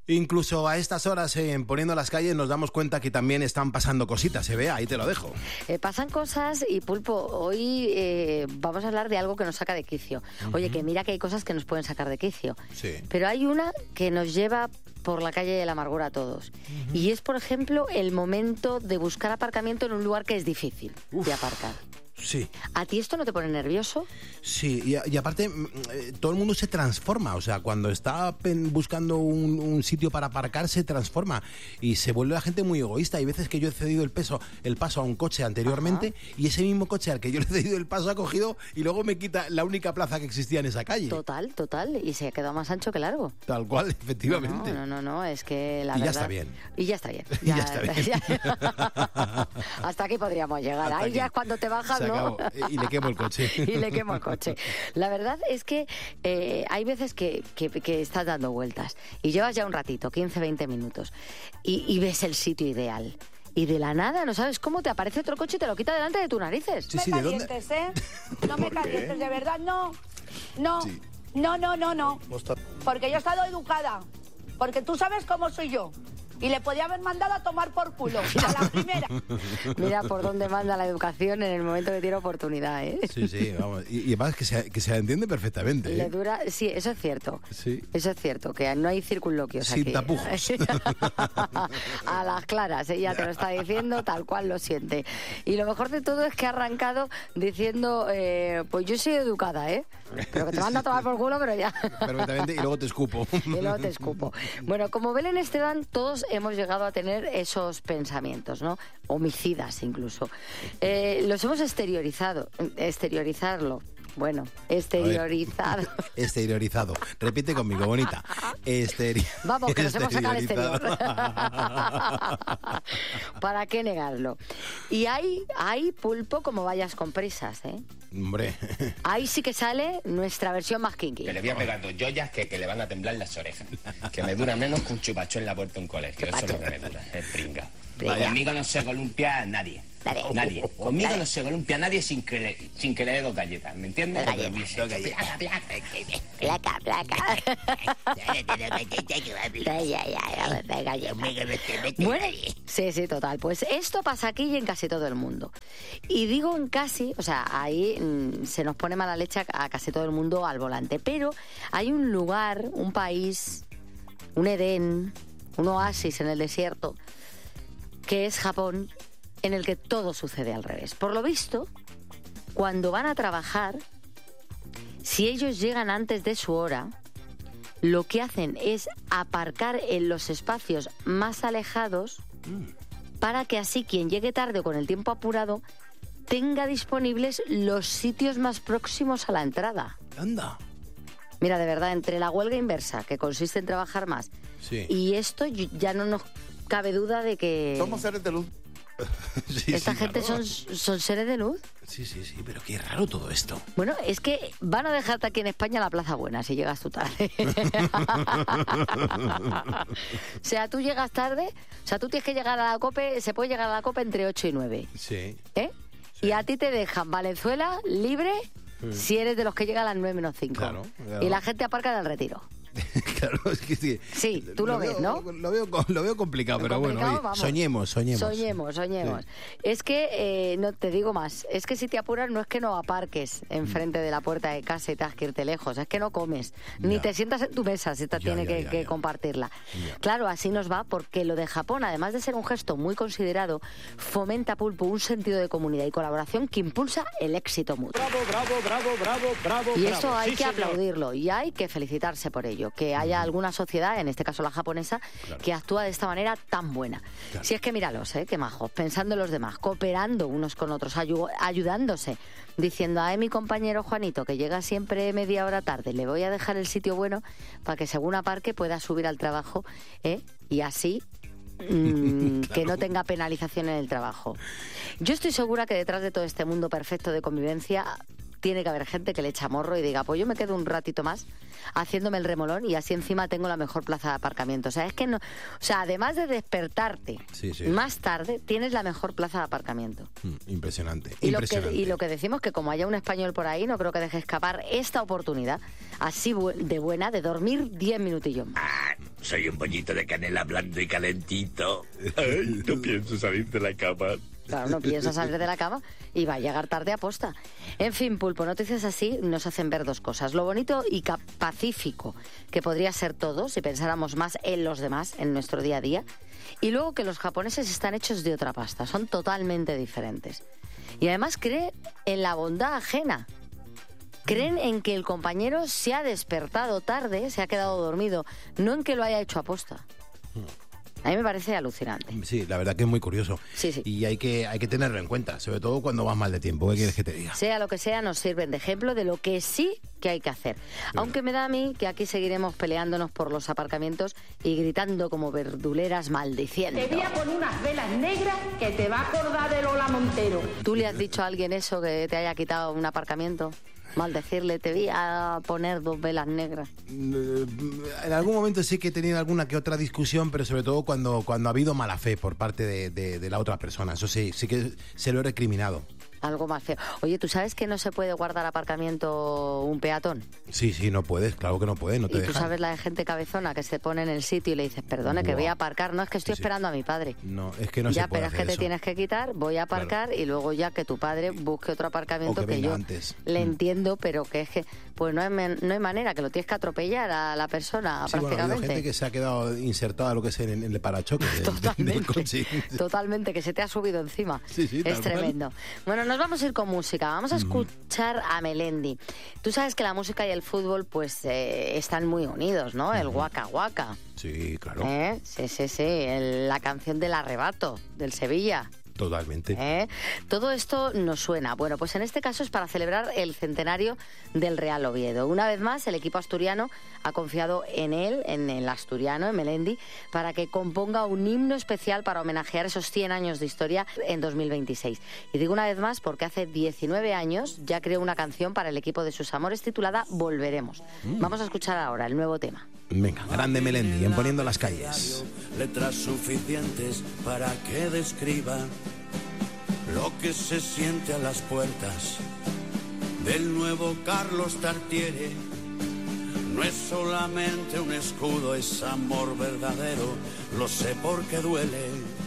Incluso a estas horas, en Poniendo las calles, nos damos cuenta que también están pasando cositas, se ve, ahí te lo dejo. Pasan cosas y, Pulpo, hoy vamos a hablar de algo que nos saca de quicio. Oye, que mira que hay cosas que nos pueden sacar de quicio. Sí. Pero hay una que nos lleva por la calle de la amargura a todos. Y es, por ejemplo, el momento de buscar aparcamiento en un lugar que es difícil de aparcar. Sí. ¿A ti esto no te pone nervioso? Sí, y aparte todo el mundo se transforma, o sea, cuando está buscando un sitio para aparcar se transforma y se vuelve la gente muy egoísta. Hay veces que yo he cedido el paso a un coche anteriormente y ese mismo coche al que yo le he cedido el paso ha cogido y luego me quita la única plaza que existía en esa calle. Total, y se ha quedado más ancho que largo. Tal cual, efectivamente. No, es que la verdad... Ya está bien. Y ya está bien. Ya está bien. Hasta aquí podríamos llegar. Ahí ya es cuando te bajas, ¿no? Y le quemo el coche. Y le quemo el coche. La verdad es que hay veces que estás dando vueltas y llevas ya un ratito, 15, 20 minutos, y ves el sitio ideal. Y de la nada, no sabes cómo, te aparece otro coche y te lo quita delante de tus narices. Sí, No me calientes, ¿eh? No me calientes, de verdad, no. Sí. No. Porque yo he estado educada. Porque tú sabes cómo soy yo. Y le podía haber mandado a tomar por culo, a la primera. Mira por dónde manda la educación en el momento que tiene oportunidad, ¿eh? Sí, vamos. Y además que se entiende perfectamente, ¿eh? Le dura, sí, eso es cierto. Sí. Eso es cierto, que no hay circunloquios Sin aquí. tapujos. A las claras, ella te lo está diciendo tal cual lo siente. Y lo mejor de todo es que ha arrancado diciendo, pues yo soy educada, ¿eh? Pero que te manda a tomar por culo, pero ya. Perfectamente, y luego te escupo. Bueno, como Belén Esteban, todos hemos llegado a tener esos pensamientos, ¿no? Homicidas incluso. Los hemos exteriorizado. Exteriorizado. Repite conmigo, bonita. Vamos, que nos hemos sacado al exterior. ¿Para qué negarlo? Y hay Pulpo, como vayas con prisas, ¿eh? Hombre. Ahí sí que sale nuestra versión más kinky. Que le voy a pegar 2 joyas que le van a temblar las orejas. Que me dura menos que un chupacho en la puerta de un colegio. Eso es lo que me dura. Es pringa. Conmigo no se columpia nadie. Nadie. Conmigo no se columpia nadie sin que le dé 2 galletas. ¿Me entiendes? Placa. Bueno, sí, total. Pues esto pasa aquí y en casi todo el mundo. Y digo en casi, o sea, ahí se nos pone mala leche a casi todo el mundo al volante. Pero hay un lugar, un país, un Edén, un oasis en el desierto, que es Japón, en el que todo sucede al revés. Por lo visto, cuando van a trabajar, si ellos llegan antes de su hora, lo que hacen es aparcar en los espacios más alejados para que así quien llegue tarde o con el tiempo apurado tenga disponibles los sitios más próximos a la entrada. Anda. Mira, de verdad, entre la huelga inversa, que consiste en trabajar más, y esto ya no nos cabe duda de que... Somos seres de luz. ¿Esta gente claro. son seres de luz? Sí, pero qué raro todo esto. Bueno, es que van a dejarte aquí en España la Plaza Buena si llegas tú tarde. O sea, tú llegas tarde, o sea, tú tienes que llegar a la COPE, se puede llegar a la COPE entre 8 y 9. Sí. ¿Eh? Sí. Y a ti te dejan Valenzuela libre si eres de los que llegan a las 9 menos 5. Claro. Y la gente aparca en el Retiro. Claro, es que sí. Sí, tú lo ves, ¿no? Lo veo complicado, pero bueno, oye, soñemos. Soñemos. Sí. Es que, no te digo más, es que si te apuras no es que no aparques enfrente de la puerta de casa y te has que irte lejos, es que no comes, ni te sientas en tu mesa si te tiene que compartirla. Ya. Claro, así nos va, porque lo de Japón, además de ser un gesto muy considerado, fomenta, Pulpo, un sentido de comunidad y colaboración que impulsa el éxito mutuo. Bravo. Y eso hay que aplaudirlo y hay que felicitarse por ello. Que haya alguna sociedad, en este caso la japonesa, que actúa de esta manera tan buena. Claro. Si es que míralos, qué majos, pensando en los demás, cooperando unos con otros, ayudándose, diciendo a mi compañero Juanito, que llega siempre media hora tarde, le voy a dejar el sitio bueno para que según aparque pueda subir al trabajo, y así... claro. Que no tenga penalización en el trabajo. Yo estoy segura que detrás de todo este mundo perfecto de convivencia tiene que haber gente que le echa morro y diga, pues yo me quedo un ratito más haciéndome el remolón y así encima tengo la mejor plaza de aparcamiento. O sea, es que no, o sea, además de despertarte más tarde, tienes la mejor plaza de aparcamiento. Impresionante. Y lo que decimos, que como haya un español por ahí, no creo que deje escapar esta oportunidad así de buena de dormir 10 minutillos más. Soy un pollito de canela blando y calentito. Ay, no pienso salir de la cama. Claro, no piensa salir de la cama y va a llegar tarde a posta. En fin, Pulpo, noticias así nos hacen ver dos cosas. Lo bonito y pacífico que podría ser todo si pensáramos más en los demás, en nuestro día a día. Y luego que los japoneses están hechos de otra pasta, son totalmente diferentes. Y además creen en la bondad ajena. Creen en que el compañero se ha despertado tarde, se ha quedado dormido, no en que lo haya hecho a posta. A mí me parece alucinante. Sí, la verdad que es muy curioso. Sí, sí. Y hay que tenerlo en cuenta, sobre todo cuando vas mal de tiempo. ¿Qué quieres que te diga? Sea lo que sea, nos sirven de ejemplo de lo que sí que hay que hacer. Claro. Aunque me da a mí que aquí seguiremos peleándonos por los aparcamientos y gritando como verduleras maldiciendo. Te voy a poner unas velas negras que te va a acordar de Lola Montero. ¿Tú le has dicho a alguien eso, que te haya quitado un aparcamiento? Maldecirle, te voy a poner 2 velas negras. En algún momento sí que he tenido alguna que otra discusión, pero sobre todo cuando ha habido mala fe por parte de la otra persona. Eso sí que se lo he recriminado. Algo más feo. Oye, ¿tú sabes que no se puede guardar aparcamiento un peatón? Sí, no puedes, claro que no puedes, no te dejan. ¿Y tú sabes la de gente cabezona que se pone en el sitio y le dices, perdone, que voy a aparcar? No, es que estoy esperando a mi padre. No, es que no se puede. Ya, pero es que te tienes que quitar, voy a aparcar, claro. Y luego ya que tu padre busque otro aparcamiento que yo antes. Le entiendo, pero que es que pues no hay manera, que lo tienes que atropellar a la persona, sí, prácticamente. Bueno, hay gente que se ha quedado insertada lo que es en el parachoques del coche. Totalmente, que se te ha subido encima. Sí, es tremendo. Bueno, nos vamos a ir con música. Vamos a escuchar a Melendi. Tú sabes que la música y el fútbol pues están muy unidos, ¿no? El Waka Waka. Sí, claro. Sí. La canción del arrebato del Sevilla. Totalmente. Todo esto nos suena. Bueno, pues en este caso es para celebrar el centenario del Real Oviedo. Una vez más, el equipo asturiano ha confiado en él, en el asturiano, en Melendi, para que componga un himno especial para homenajear esos 100 años de historia en 2026. Y digo una vez más porque hace 19 años ya creó una canción para el equipo de sus amores titulada Volveremos. Vamos a escuchar ahora el nuevo tema. Venga, grande Melendi, en Poniendo las Calles. Letras suficientes para que describa lo que se siente a las puertas del nuevo Carlos Tartiere. No es solamente un escudo, es amor verdadero, lo sé porque duele.